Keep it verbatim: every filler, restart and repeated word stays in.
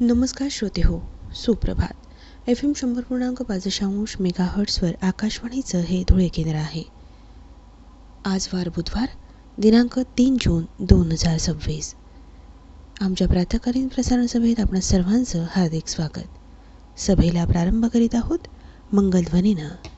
नमस्कार श्रोते हो, सुप्रभात. एफ एम शंभर पूर्णांक पाच दशांश मेगा हर्ट्सवर आकाशवाणीचं हे धुळे केंद्र आहे. आज वार बुधवार दिनांक तीन जून दोन हजार सव्वीस. आमच्या प्रातःकालीन प्रसारण सभेत आपणा सर्वांचं हार्दिक स्वागत. सभेला प्रारंभ करीत आहोत मंगलध्वनीनं.